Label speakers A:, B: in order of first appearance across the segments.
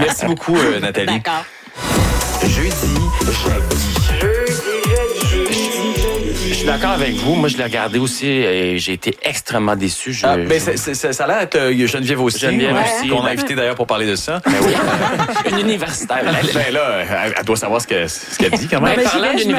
A: Merci beaucoup, Nathalie.
B: D'accord.
A: Jeudi.
C: Je suis d'accord avec vous. Moi, je l'ai regardé aussi et j'ai été extrêmement déçu.
A: Ça a l'air d'être Geneviève aussi.
C: Geneviève aussi.
A: Qu'on a invité d'ailleurs pour parler de ça.
C: Une universitaire.
A: Ben là, elle doit savoir ce qu'elle dit quand même.
C: Mais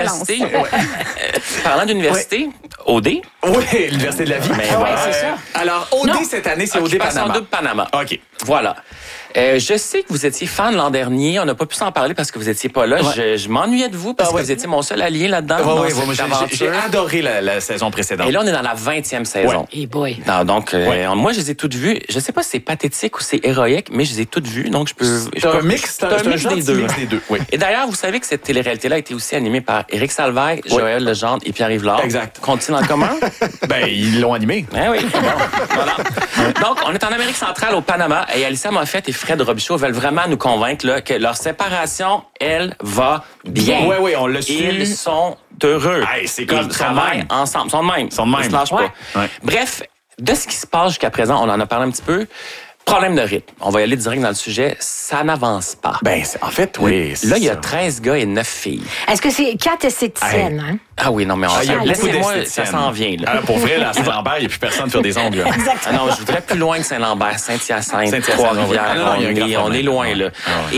C: parlant d'université, OD.
A: Oui, l'Université de la vie.
C: Mais
B: c'est ça.
A: Alors, OD cette année, c'est OD Panama.
C: Double Panama.
A: OK.
C: Voilà. Je sais que vous étiez fan l'an dernier. On n'a pas pu s'en parler parce que vous étiez pas là.
A: Ouais.
C: Je m'ennuyais de vous parce que vous étiez mon seul allié là-dedans.
A: Oui, j'ai adoré la saison précédente.
C: Et là, on est dans la 20e saison.
B: Hey boy.
C: Non, donc, moi, je les ai toutes vues. Je sais pas si c'est pathétique ou c'est héroïque, mais je les ai toutes vues. Donc,
A: C'est un mix des deux. Oui.
C: Et d'ailleurs, vous savez que cette télé-réalité-là a été aussi animée par Éric Salvaire, Joël Legendre et Pierre-Yves Lard.
A: Exact.
C: Qu'ont-ils en commun?
A: Ben, ils l'ont animé.
C: Ben oui. Bon, voilà. Donc, on est en Amérique centrale, au Panama, et Alyssa Moffett et Fred Robichaud veulent vraiment nous convaincre là, que leur séparation, elle, va bien.
A: Oui, on l'a su.
C: Ils sont heureux.
A: Hey, c'est comme
C: ils travaillent ensemble. Ils sont de même.
A: Ils sont de même.
C: Ils se lâchent pas.
A: Ouais.
C: Bref, de ce qui se passe jusqu'à présent, on en a parlé un petit peu. Problème de rythme. On va y aller direct dans le sujet. Ça n'avance pas.
A: Ben, en fait, oui.
C: Là, il y a 13 gars et 9 filles.
B: Est-ce que c'est 4 esthéticiennes, hein?
C: Ah oui, non, mais
A: il y a beaucoup
C: laissez-moi,
A: d'esthéticiennes.
C: ça s'en vient, là.
A: Pour vrai, là, à Saint-Lambert, il n'y a plus personne pour faire des ongles. Là.
C: Ah non, je voudrais plus loin que Saint-Lambert, Saint-Hyacinthe,
A: Saint-Hyacinthe,
C: Trois-Rivières.
A: oui. Ah non, il y a un grand
C: On
A: problème.
C: est loin, là.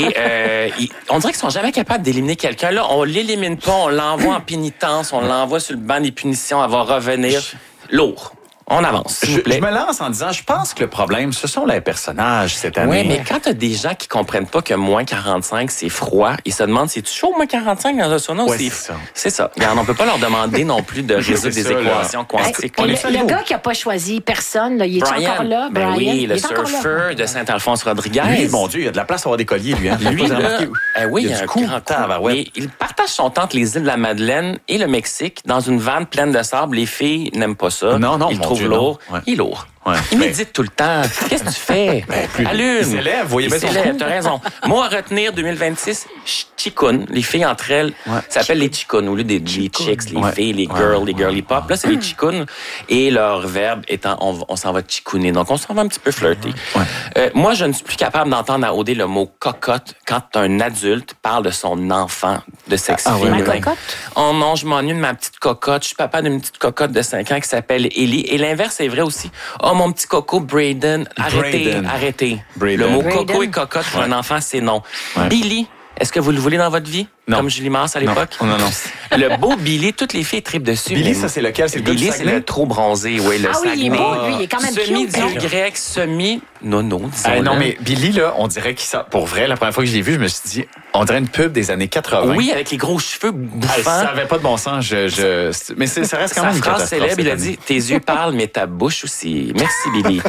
C: Et on dirait qu'ils sont jamais capables d'éliminer quelqu'un. Là, on l'élimine pas, on l'envoie en pénitence, on l'envoie sur le banc des punitions, elle va revenir. Lourd. On avance, s'il vous plaît.
A: Je me lance en disant, je pense que le problème, ce sont les personnages cette année.
C: Oui, mais quand t'as des gens qui comprennent pas que moins 45, c'est froid, ils se demandent, c'est-tu chaud, moins 45 dans un sauna?
A: Ouais,
C: c'est
A: ça.
C: C'est ça. Regarde, on peut pas leur demander non plus de résoudre des
A: ça, là.
C: équations quantiques.
B: Et le gars qui n'a pas choisi personne, là, il est encore là?
C: Ben
B: Brian?
C: oui,
B: Il
C: le
B: est encore là.
C: surfeur de Saint-Alphonse-Rodriguez.
A: Lui, mon Dieu, il y a de la place à avoir des colliers, lui. Hein.
C: Lui,
A: Vous avez
C: là,
A: remarqué?
C: oui, il y a
A: du
C: un
A: coup,
C: grand coup.
A: tabarouette.
C: Mais il partage son temps entre les îles de la Madeleine et le Mexique dans une vanne pleine de sable. Les filles n'aiment pas ça.
A: Non,
C: Ils le
A: mon
C: trouvent
A: Dieu,
C: lourd.
A: non. Ouais.
C: Il est lourd.
A: Ouais.
C: Il médite tout le temps. Qu'est-ce que tu fais? Allume.
A: Il s'élève, voyez bien son
C: s'élève, t'as raison. Moi, à retenir 2026, chicounes. Les filles entre elles s'appellent les chicounes au lieu des chicks, les filles, les girls, les girly pop. Là, c'est les chicounes. Et leur verbe étant on s'en va chicouner. Donc, on s'en va un petit peu flirter. Moi, je ne suis plus capable d'entendre à OD le mot cocotte quand un adulte parle de son enfant de sexe féminin.
B: Ma cocotte?
C: Oh non, je m'ennuie de ma petite cocotte. Je suis papa d'une petite cocotte de 5 ans qui s'appelle Ellie. Et l'inverse est vrai aussi. Oh, mon petit coco, Braden. Arrêtez.
A: Braden.
C: Le mot
B: Braden.
C: coco et cocotte pour un enfant, c'est non. Billy, est-ce que vous le voulez dans votre vie?
A: Non.
C: Comme Julie Mars à l'époque?
A: Non.
C: Le beau Billy, toutes les filles tripent dessus.
A: Billy, ça, c'est lequel? C'est le gars du
C: Billy, c'est
A: Saguenay?
C: le trop bronzé, oui, le
B: Ah oui, il est
C: Saguenay.
B: beau, lui, il est quand même cute.
C: Semi-dieu grec, semi-nono, disons-le.
A: Non, mais Billy, là, on dirait qu'il sort. Pour vrai, la première fois que je l'ai vu, je me suis dit, on dirait une pub des années 80.
C: Oui, avec les gros cheveux bouffants.
A: Ça n'avait pas de bon sens. Mais ça reste quand
C: Sa
A: même une
C: phrase
A: catastrophe.
C: célèbre, il a
A: cette année.
C: dit « Tes yeux parlent, mais ta bouche aussi. » Merci, Billy.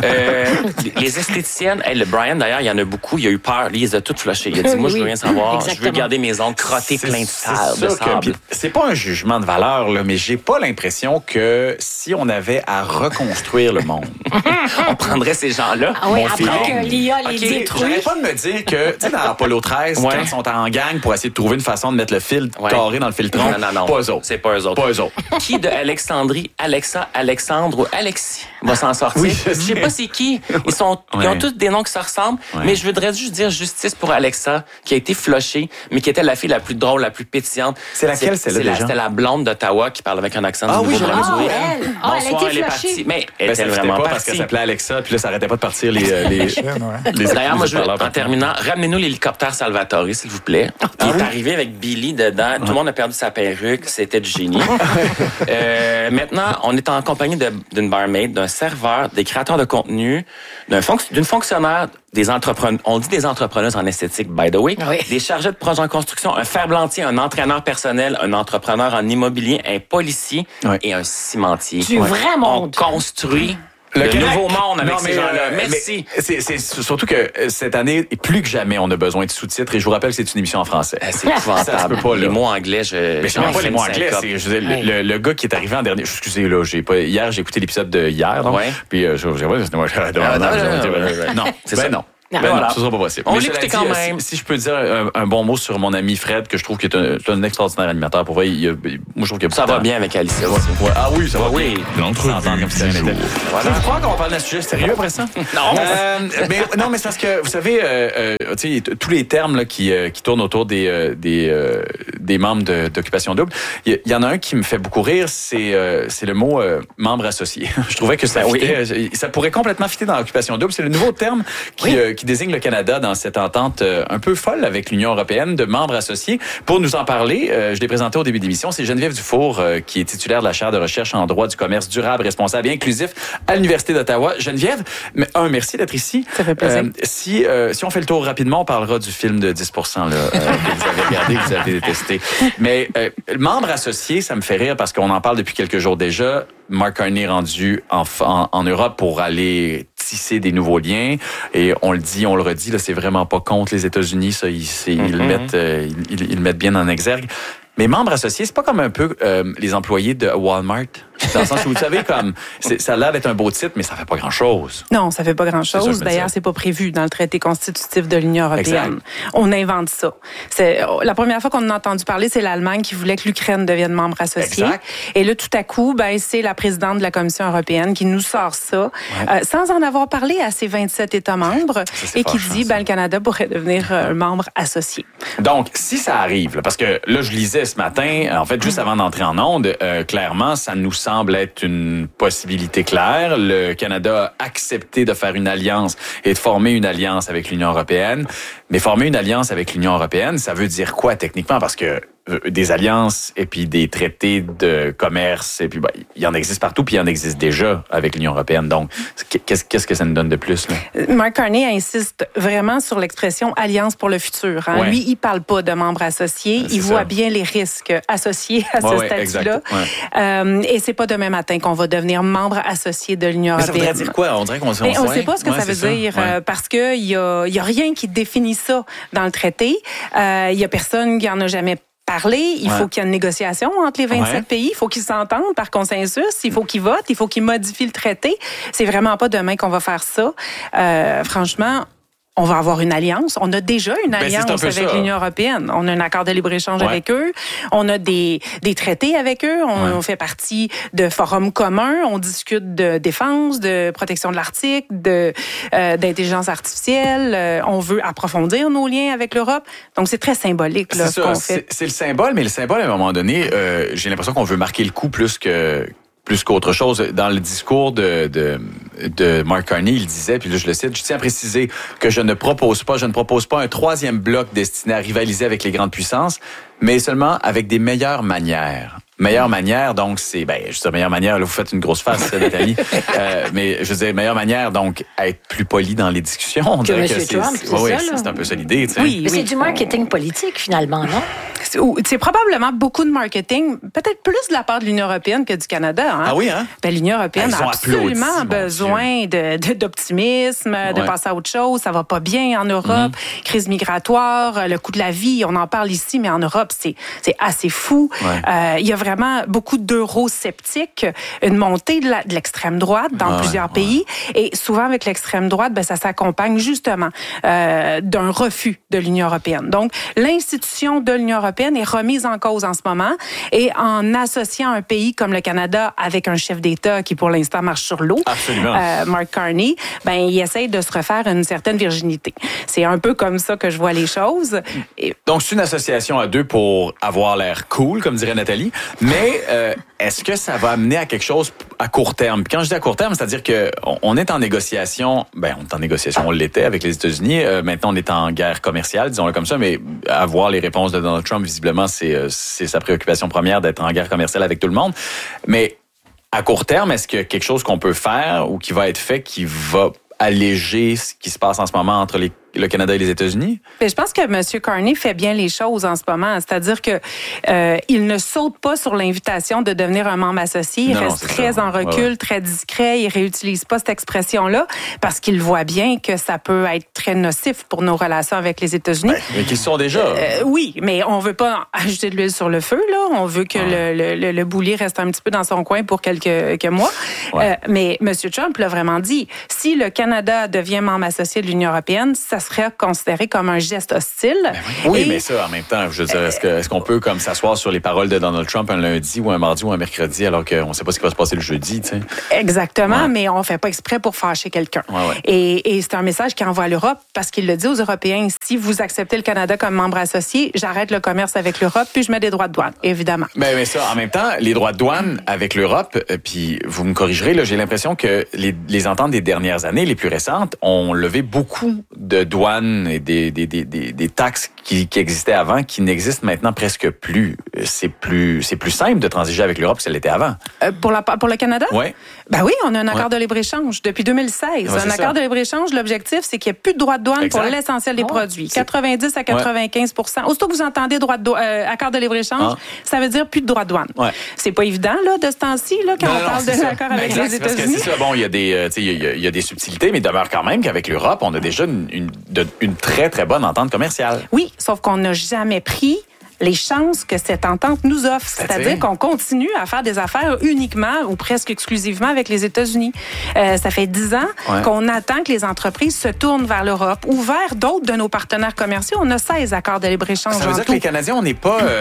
C: Les esthéticiennes, le Brian, d'ailleurs, il y en a beaucoup. Il a eu peur. Il les a toutes flushées. Il a dit « Moi, je veux rien savoir. Je veux
B: Exactement.
C: garder mes ongles crottés pleins de sable.
A: Puis, c'est pas un jugement de valeur, là, mais j'ai pas l'impression que si on avait à reconstruire le monde,
C: On prendrait ces gens-là.
B: Ah oui,
A: Mon
B: après
A: feeling.
B: que l'IA les
A: OK,
B: détruit.
A: j'arrête pas de me dire que, tu sais, dans Apollo 13, quand ils sont en gang pour essayer de trouver une façon de mettre le fil carré dans le filtron,
C: Non.
A: pas eux autres.
C: C'est pas eux autres.
A: Pas eux autres.
C: Qui de Alexandrie, Alexandre ou Alexis va s'en sortir?
A: Oui, je
C: Je sais pas c'est qui. Ils ont tous des noms qui se ressemblent, mais je voudrais juste dire justice pour Alexa, qui a été flushée, mais qui était la fille la plus drôle, la plus pétillante.
A: C'est laquelle, celle-là, déjà?
C: C'était la blonde d'Ottawa qui parle avec un accent
A: Ah
C: du
A: oui, je l'ai
C: Nouveau-Brunswick.
B: elle. Ah, elle a
C: Bonsoir,
B: été
C: elle est
B: flushée.
C: partie. Mais elle
A: Ben,
C: était
A: ça
C: vraiment
A: pas parce
C: partie.
A: qu'elle s'appelait Alexa, puis là, ça arrêtait pas de partir les
C: D'ailleurs, moi, je veux,
A: parleurs
C: en terminant, ramenez-nous l'hélicoptère Salvatore, s'il vous plaît. Il est arrivé avec Billy dedans. Tout le monde a perdu sa perruque. C'était du génie. Maintenant, on est en compagnie d'une barmaid, d'un serveur, des créateurs de contenu, d'une fonctionnaire, des entrepreneurs. On dit des entrepreneuses en esthétique, by the way.
B: Oui.
C: Des chargés de projet en construction, un ferblantier, un entraîneur personnel, un entrepreneur en immobilier, un policier et un cimentier.
B: Du vrai monde.
C: On construit le
A: Québec.
C: nouveau monde avec
A: Non,
C: ces
A: mais,
C: gens-là.
A: mais
C: Merci.
A: c'est surtout que cette année, plus que jamais, on a besoin de sous-titres. Et je vous rappelle que c'est une émission en français.
C: C'est épouvantable.
A: Ça se peut pas, là.
C: Les mots anglais,
A: Mais je sais même pas les mots anglais. Je veux dire, le gars qui est arrivé en dernier. Excusez, là, hier, j'ai écouté l'épisode de hier. Donc,
C: Ouais.
A: Puis, non,
C: non.
A: c'est ben non.
B: Non.
A: Ben
C: Voilà.
A: non, ce sera pas possible.
C: On
A: Mais
C: l'écoutait
A: cela dit,
C: quand même.
A: Si je peux dire un bon mot sur mon ami Fred, que je trouve qu'il est un extraordinaire animateur. Pour vrai, moi, je trouve qu'il y a
C: Ça
A: beaucoup
C: va
A: de
C: bien avec Alicia aussi.
A: Ouais. Ah oui, ça va
C: Oui.
A: bien.
D: L'entrevue
A: S'entendre comme si
D: du
A: rien n'était.
D: jour.
A: Voilà. Je crois qu'on va parler d'un sujet sérieux après ça.
C: Non.
A: Mais c'est parce que, vous savez, tu sais, tous les termes là, qui tournent autour des membres d'Occupation Double, il y en a un qui me fait beaucoup rire, c'est le mot membre associé. Je trouvais que ça fitait, ça pourrait complètement fitter dans Occupation Double. C'est le nouveau terme qui désigne le Canada dans cette entente un peu folle avec l'Union européenne de membres associés. Pour nous en parler, je l'ai présenté au début de l'émission, c'est Geneviève Dufour qui est titulaire de la chaire de recherche en droit du commerce durable, responsable et inclusif à l'Université d'Ottawa. Geneviève, merci d'être ici.
E: Ça fait plaisir.
A: Si on fait le tour rapidement, on parlera du film de 10% là, que vous avez regardé, que vous avez détesté. Mais membre associé, ça me fait rire parce qu'on en parle depuis quelques jours déjà. Mark Carney est rendu en Europe pour aller tisser des nouveaux liens. Et on le dit, on le redit, là, c'est vraiment pas contre les États-Unis. Ça, ils le mettent bien en exergue. Mais membre associé, c'est pas comme un peu les employés de Walmart? Dans le sens où, vous savez, comme ça a l'air d'être un beau titre, mais ça fait pas grand-chose.
E: Non, ça fait pas grand-chose.
A: C'est ça,
E: D'ailleurs, c'est pas prévu dans le traité constitutif de l'Union européenne.
A: Exact.
E: On invente ça. La première fois qu'on en a entendu parler, c'est l'Allemagne qui voulait que l'Ukraine devienne membre associé.
A: Exact.
E: Et là, tout à coup, c'est la présidente de la Commission européenne qui nous sort ça, sans en avoir parlé à ses 27 États membres, et qui dit le Canada pourrait devenir membre associé.
A: Donc, si ça arrive, là, parce que là, je lisais ce matin, en fait, juste avant d'entrer en onde, clairement, ça nous semble être une possibilité claire. Le Canada a accepté de faire une alliance et de former une alliance avec l'Union européenne. Mais former une alliance avec l'Union européenne, ça veut dire quoi techniquement? Parce que des alliances et puis des traités de commerce, et puis il y en existe partout, puis il y en existe déjà avec l'Union européenne. Donc, qu'est-ce que ça nous donne de plus, là?
E: Mark Carney insiste vraiment sur l'expression alliance pour le futur. Hein.
A: Ouais.
E: Lui, il parle pas de membres associés. Il voit bien les risques associés à ce statut-là. Et c'est pas demain matin qu'on va devenir membre associé de l'Union européenne.
A: Mais ça voudrait dire quoi? On dirait qu'on
E: on sait pas ce que ça veut dire parce que il y a rien qui définit ça dans le traité. Il y a personne qui en a jamais parlé. Il faut qu'il y ait une négociation entre les 27 pays. Il faut qu'ils s'entendent par consensus. Il faut qu'ils votent. Il faut qu'ils modifient le traité. C'est vraiment pas demain qu'on va faire ça. Franchement, on va avoir une alliance. On a déjà une alliance avec l'Union européenne. On a un accord de libre-échange avec eux. On a des traités avec eux. On fait partie de forums communs. On discute de défense, de protection de l'Arctique, d'intelligence artificielle. On veut approfondir nos liens avec l'Europe. Donc, c'est très symbolique là, ce qu'on fait.
A: C'est le symbole, mais le symbole, à un moment donné, j'ai l'impression qu'on veut marquer le coup plus qu'autre chose. Dans le discours de Mark Carney, il disait, puis là je le cite, « Je tiens à préciser que je ne propose pas un troisième bloc destiné à rivaliser avec les grandes puissances, mais seulement avec des meilleures manières. » Meilleure manière, donc, c'est, je dis meilleure manière, là, vous faites une grosse face, Nathalie. Mais je veux dire, meilleure manière, donc, être plus poli dans les discussions. On dirait que
B: Trump,
A: c'est un peu ça l'idée, tu sais.
B: Oui, mais c'est du marketing politique, finalement, non?
E: C'est probablement beaucoup de marketing, peut-être plus de la part de l'Union européenne que du Canada. Hein?
A: Ah oui, hein?
E: L'Union européenne a absolument besoin d'optimisme, de passer à autre chose. Ça va pas bien en Europe. Crise migratoire, le coût de la vie, on en parle ici, mais en Europe, c'est assez fou. Il y a vraiment beaucoup d'eurosceptiques, une montée de l'extrême droite dans plusieurs pays. Et souvent, avec l'extrême droite, ça s'accompagne justement d'un refus de l'Union européenne. Donc, l'institution de l'Union européenne est remise en cause en ce moment. Et en associant un pays comme le Canada avec un chef d'État qui, pour l'instant, marche sur l'eau, Mark Carney, il essaye de se refaire une certaine virginité. C'est un peu comme ça que je vois les choses.
A: Donc, c'est une association à deux pour avoir l'air cool, comme dirait Nathalie. Mais est-ce que ça va amener à quelque chose à court terme? Puis quand je dis à court terme, c'est-à-dire qu'on est en négociation, on l'était avec les États-Unis. Maintenant, on est en guerre commerciale, disons-le comme ça, mais avoir les réponses de Donald Trump, visiblement, c'est sa préoccupation première d'être en guerre commerciale avec tout le monde. Mais à court terme, est-ce qu'il y a quelque chose qu'on peut faire ou qui va être fait qui va alléger ce qui se passe en ce moment entre les le Canada et les États-Unis?
E: Je pense que M. Carney fait bien les choses en ce moment. C'est-à-dire que il ne saute pas sur l'invitation de devenir un membre associé. Il reste très en recul, très discret. Il réutilise pas cette expression-là parce qu'il voit bien que ça peut être très nocif pour nos relations avec les États-Unis.
A: Mais qu'ils sont déjà.
E: Oui, mais on veut pas ajouter de l'huile sur le feu, là. On veut que le boulier reste un petit peu dans son coin pour quelques mois. Ouais. Mais M. Trump l'a vraiment dit. Si le Canada devient membre associé de l'Union européenne, ça serait considéré comme un geste hostile.
A: Oui, mais ça, en même temps, je veux dire, est-ce qu'on peut comme s'asseoir sur les paroles de Donald Trump un lundi ou un mardi ou un mercredi alors qu'on ne sait pas ce qui va se passer le jeudi, tu sais?
E: Exactement, mais on ne fait pas exprès pour fâcher quelqu'un. Et c'est un message qu'il envoie à l'Europe parce qu'il le dit aux Européens, si vous acceptez le Canada comme membre associé, j'arrête le commerce avec l'Europe puis je mets des droits de douane, évidemment.
A: Mais ça, en même temps, les droits de douane avec l'Europe, puis vous me corrigerez, là, j'ai l'impression que les ententes des dernières années, les plus récentes, ont levé beaucoup de douanes et des taxes qui existaient avant, qui n'existent maintenant presque plus. C'est plus simple de transiger avec l'Europe que ça l'était avant.
E: Pour le Canada?
A: Oui.
E: Ben oui, on a un accord de libre-échange depuis 2016. Un accord de libre-échange, l'objectif, c'est qu'il n'y ait plus de droits de douane pour l'essentiel des produits. 90 à 95 %. Aussitôt que vous entendez accord de libre-échange, ça veut dire plus de droits de douane. C'est pas évident là, de ce temps-ci là, quand on parle de l'accord avec les États-Unis.
A: Parce que c'est ça, bon, il y a des subtilités, mais il demeure quand même qu'avec l'Europe, on a déjà une très, très bonne entente commerciale.
E: Oui, sauf qu'on n'a jamais pris les chances que cette entente nous offre. C'est-à-dire qu'on continue à faire des affaires uniquement ou presque exclusivement avec les États-Unis. Ça fait 10 ans qu'on attend que les entreprises se tournent vers l'Europe ou vers d'autres de nos partenaires commerciaux. On a 16 accords de libre-échange.
A: Ça veut dire que les Canadiens, on n'est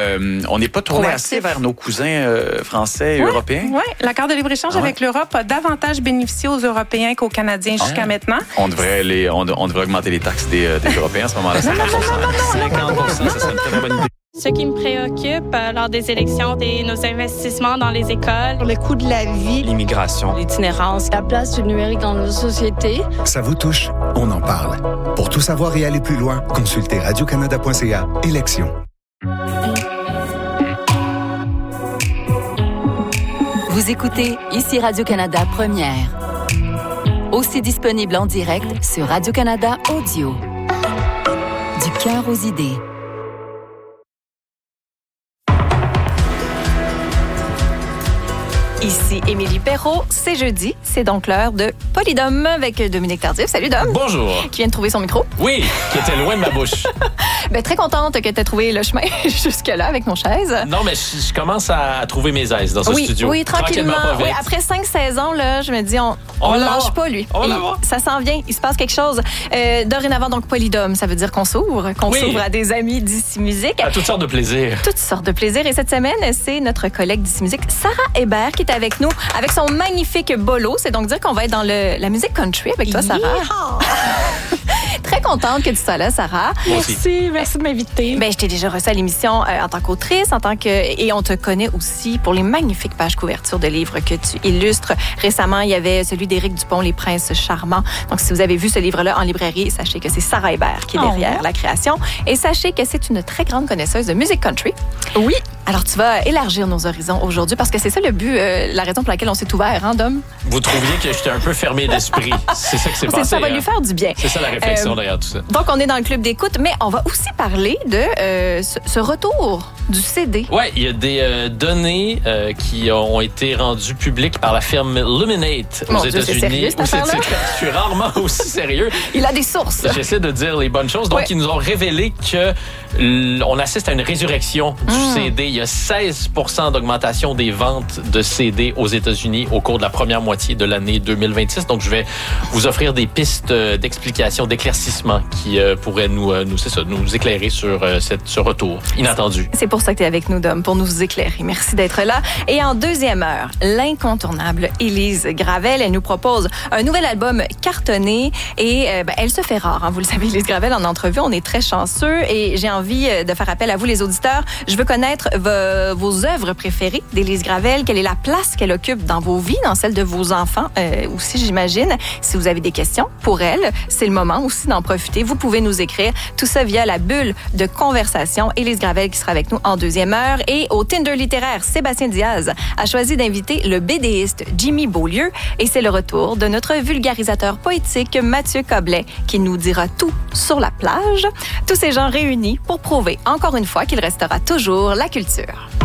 A: pas tournés assez vers nos cousins français et européens? Oui,
E: l'accord de libre-échange avec l'Europe a davantage bénéficié aux Européens qu'aux Canadiens jusqu'à maintenant.
A: On devrait augmenter les taxes des Européens à ce moment-là. 50 ça serait une très bonne idée.
D: Ce qui me préoccupe lors des élections, c'est nos investissements dans les écoles,
F: le coût de la vie,
G: l'immigration,
D: l'itinérance,
F: la place du numérique dans nos sociétés.
H: Ça vous touche? On en parle. Pour tout savoir et aller plus loin, consultez radiocanada.ca. Élections.
I: Vous écoutez ici Radio-Canada Première. Aussi disponible en direct sur Radio-Canada Audio. Du cœur aux idées.
B: Ici Émilie Perrault, c'est jeudi, c'est donc l'heure de Polydome avec Dominique Tardif. Salut Dom.
G: Bonjour.
B: Qui vient de trouver son micro.
G: Oui, qui était loin de ma bouche.
B: Très contente que tu aies trouvé le chemin jusque-là avec nos chaises.
G: Non, mais je commence à trouver mes aises dans ce studio.
B: Oui, tranquillement. Oui, après 5 saisons, là, je me dis, on ne lâche pas, lui. Ça s'en vient, il se passe quelque chose. Dorénavant, donc, Polydome, ça veut dire qu'on s'ouvre à des amis d'ici musique.
G: À toutes sortes de plaisirs.
B: Toutes sortes de plaisirs. Et cette semaine, c'est notre collègue d'ici musique, Sarah Hébert, qui est avec nous, avec son magnifique bolo. C'est donc dire qu'on va être dans la musique country avec toi, Sarah. Très contente que tu sois là, Sarah.
D: Merci de m'inviter.
B: Je t'ai déjà reçue à l'émission en tant qu'autrice, et on te connaît aussi pour les magnifiques pages couvertures de livres que tu illustres. Récemment, il y avait celui d'Éric Dupont, Les Princes charmants. Donc, si vous avez vu ce livre-là en librairie, sachez que c'est Sarah Hébert qui est derrière la création. Et sachez que c'est une très grande connaisseuse de musique country.
D: Oui.
B: Alors, tu vas élargir nos horizons aujourd'hui parce que c'est ça le but, la raison pour laquelle on s'est ouvert, hein, Dom?
G: Vous trouviez que j'étais un peu fermé d'esprit. C'est ça qui s'est passé.
B: Ça va lui faire du bien.
G: C'est ça la réflexion derrière tout ça.
B: Donc, on est dans le club d'écoute, mais on va aussi parler de ce retour du CD.
G: Oui, il y a des données qui ont été rendues publiques par la firme Luminate aux États-Unis.
B: C'est sérieux, cette affaire-là?
G: Je suis rarement aussi sérieux.
B: Il a des sources.
G: J'essaie de dire les bonnes choses. Donc, ils nous ont révélé que on assiste à une résurrection du CD. Il y a 16 % d'augmentation des ventes de CD aux États-Unis au cours de la première moitié de l'année 2026. Donc, je vais vous offrir des pistes d'explication, d'éclaircissement qui pourraient nous éclairer sur ce retour inattendu.
B: C'est pour ça que tu es avec nous, Dom, pour nous éclairer. Merci d'être là. Et en deuxième heure, l'incontournable Élise Gravel, elle nous propose un nouvel album cartonné et elle se fait rare. Hein. Vous le savez, Élise Gravel, en entrevue, on est très chanceux et j'ai envie de faire appel à vous, les auditeurs. Je veux connaître vos œuvres préférées d'Élise Gravel? Quelle est la place qu'elle occupe dans vos vies, dans celle de vos enfants aussi, j'imagine? Si vous avez des questions pour elle, c'est le moment aussi d'en profiter. Vous pouvez nous écrire tout ça via la bulle de conversation. Élise Gravel qui sera avec nous en deuxième heure. Et au Tinder littéraire, Sébastien Diaz a choisi d'inviter le BDiste Jimmy Beaulieu. Et c'est le retour de notre vulgarisateur poétique Mathieu Coblet qui nous dira tout sur la plage. Tous ces gens réunis pour prouver encore une fois qu'il restera toujours la culture.